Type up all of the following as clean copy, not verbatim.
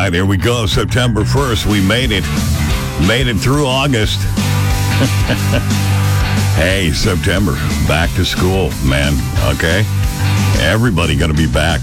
right, here we go. September 1st, we made it. Made it through August. Hey, September, back to school, man, okay? Everybody going to be back.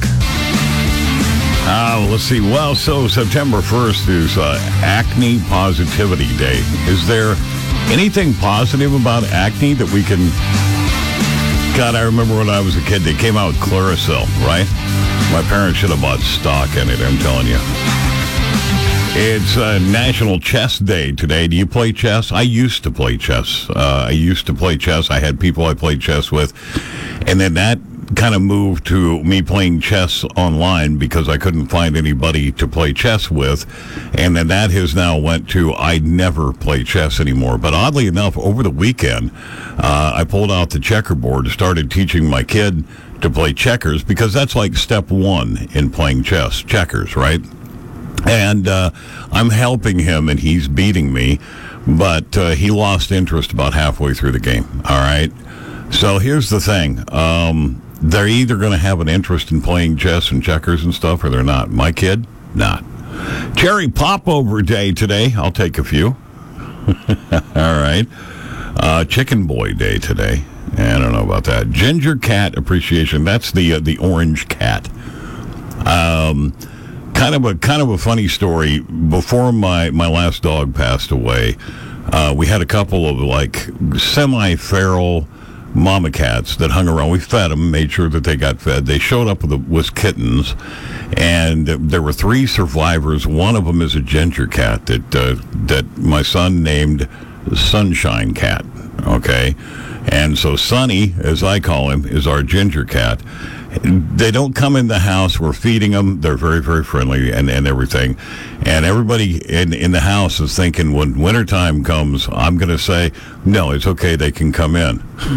Let's see. Well, so September 1st is Acne Positivity Day. Is there anything positive about acne that we can... God, I remember when I was a kid, they came out with Clearasil, right? My parents should have bought stock in it, I'm telling you. It's National Chess Day today. Do you play chess? I used to play chess. I had people I played chess with. And then that kind of moved to me playing chess online because I couldn't find anybody to play chess with. And then that has now went to I never play chess anymore. But oddly enough, over the weekend, I pulled out the checkerboard and started teaching my kid to play checkers because that's like step one in playing chess, checkers, right? And I'm helping him, and he's beating me, but he lost interest about halfway through the game, all right? So here's the thing. They're either going to have an interest in playing chess and checkers and stuff, or they're not. My kid, not. Cherry Popover Day today. I'll take a few. All right. Chicken Boy Day today. I don't know about that. Ginger Cat Appreciation. That's the orange cat. Kind of a funny story. Before my last dog passed away, we had a couple of like semi-feral mama cats that hung around. We fed them, made sure that they got fed. They showed up with kittens, and there were 3 survivors. One of them is a ginger cat that my son named Sunshine Cat. Okay, and so Sonny, as I call him, is our ginger cat. They don't come in the house. We're feeding them. They're very, very friendly and everything. And everybody in the house is thinking when wintertime comes, I'm going to say, no, it's okay. They can come in.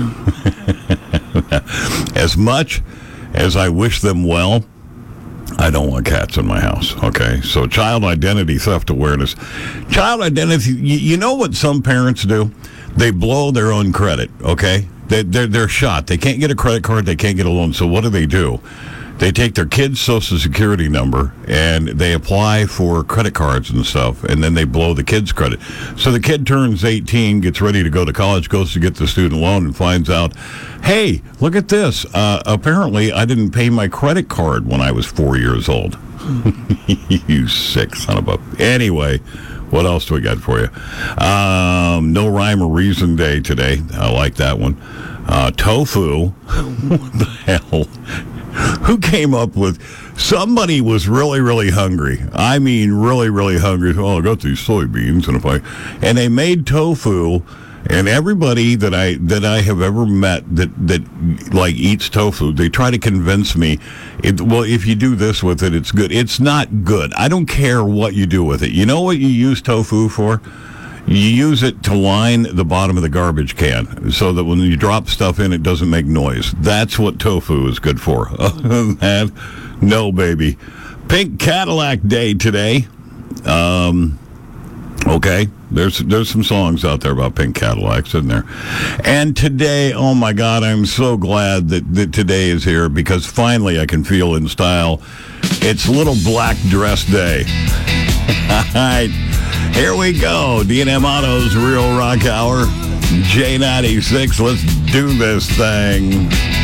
As much as I wish them well, I don't want cats in my house, okay? So child identity theft awareness. Child identity, you know what some parents do? They blow their own credit, okay? They're shot. They can't get a credit card. They can't get a loan. So what do? They take their kid's social security number and they apply for credit cards and stuff, and then they blow the kid's credit. So the kid turns 18, gets ready to go to college, goes to get the student loan, and finds out, hey, look at this. Apparently, I didn't pay my credit card when I was 4 years old. You sick son of a... Anyway... What else do we got for you? No Rhyme or Reason Day today. I like that one. Tofu. What the hell? Who came up with... Somebody was really, really hungry. I mean, really, really hungry. Oh, I got these soybeans. And they made tofu... And everybody that I have ever met that like eats tofu, they try to convince me, if you do this with it, it's good. It's not good. I don't care what you do with it. You know what you use tofu for? You use it to line the bottom of the garbage can so that when you drop stuff in, it doesn't make noise. That's what tofu is good for. Other than that, no, baby. Pink Cadillac Day today. Okay, there's some songs out there about pink Cadillacs, isn't there? And today, oh my God, I'm so glad that today is here because finally I can feel in style. It's Little Black Dress Day. All right, here we go. D&M Auto's Real Rock Hour, J96. Let's do this thing.